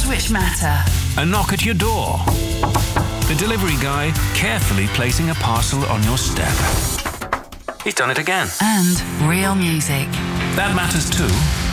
which matter. A knock at your door. The delivery guy carefully placing a parcel on your step. He's done it again. And real music. That matters too.